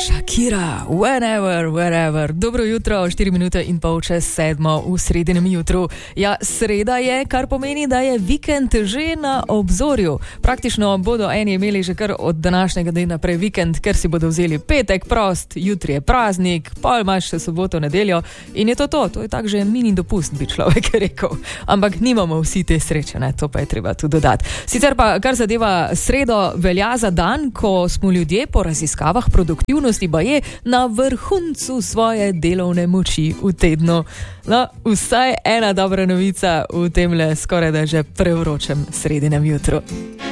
Shakira, whenever, wherever. Dobro jutro, 4 minute in pol čez 7 v sredinem jutru. Ja, sreda je, kar pomeni, da je vikend že na obzorju. Praktično bodo eni imeli že kar od današnjega dne naprej vikend, ker si bodo vzeli petek prost, jutri je praznik, pol imaš še soboto, nedeljo in je to. To je tak že mini dopust, bi človek rekel. Ampak nimamo vsi te sreče, ne? To pa je treba tu dodati. Sicer pa, kar zadeva sredo, velja za dan, ko smo ljudje po raziskavah produktivnosti baje na vrhuncu svoje delovne moči v tednu. No, vsaj ena dobra novica v temle skoraj da že prevročem sredinem jutru.